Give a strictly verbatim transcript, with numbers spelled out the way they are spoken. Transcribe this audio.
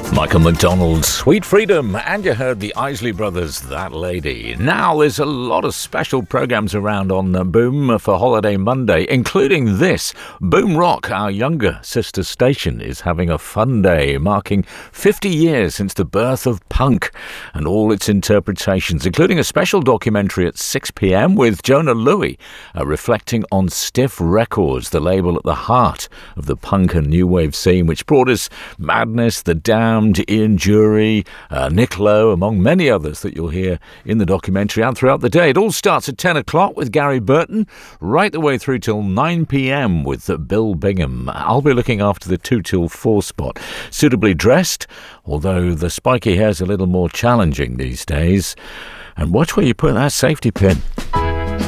Michael McDonald, Sweet Freedom, and you heard the Isley Brothers, That Lady. Now, there's a lot of special programs around on uh, Boom for Holiday Monday, including this. Boom Rock, our younger sister station, is having a fun day, marking fifty years since the birth of punk and all its interpretations, including a special documentary at six p.m. with Jonah Louie, uh, reflecting on Stiff Records, the label at the heart of the punk and new wave scene, which brought us Madness, The Damned, Ian Dury, uh, Nick Lowe, among many others that you'll hear in the documentary and throughout the day. It all starts at ten o'clock with Gary Burton, right the way through till nine p.m. with uh, Bill Bingham. I'll be looking after the two till four spot. Suitably dressed, although the spiky hair's a little more challenging these days. And watch where you put that safety pin.